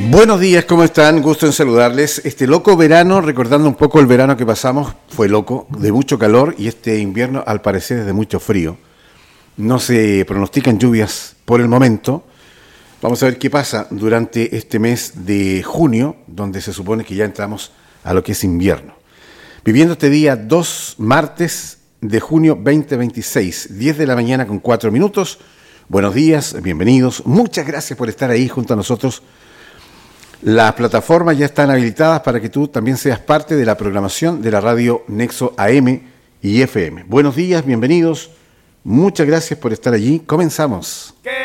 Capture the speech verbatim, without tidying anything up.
Buenos días, ¿cómo están? Gusto en saludarles. Este loco verano, recordando un poco el verano que pasamos, fue loco, de mucho calor, y este invierno al parecer es de mucho frío. No se pronostican lluvias por el momento. Vamos a ver qué pasa durante este mes de junio, donde se supone que ya entramos a lo que es invierno. Viviendo este día dos martes de junio veinte veintiséis, diez de la mañana con cuatro minutos. Buenos días, bienvenidos. Muchas gracias por estar ahí junto a nosotros. Las plataformas ya están habilitadas para que tú también seas parte de la programación de la radio Nexo A M y F M. Buenos días, bienvenidos. Muchas gracias por estar allí. Comenzamos. ¿Qué